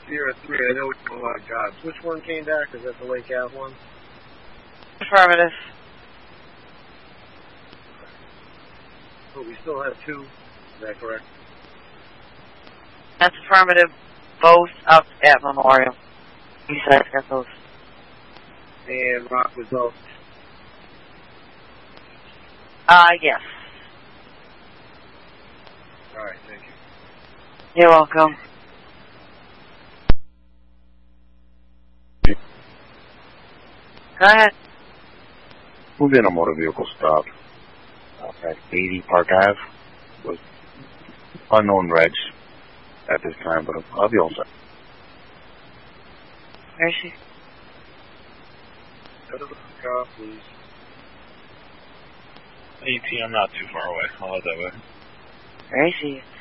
Sierra 3, I know it's a lot of jobs. Which one came back? Is that the Lake Ave one? Affirmative. But we still have 2. Is that correct? That's affirmative. Both up at Memorial. You guys got those. And Rock results. Yes. Alright, thank you. You're welcome. Go ahead. Move in a motor vehicle stop at 80 Park Ave with unknown reg at this time, but I'll be all set. Where is she? Go to the car, please. AT, I'm not too far away. I'll head that way. Where is she?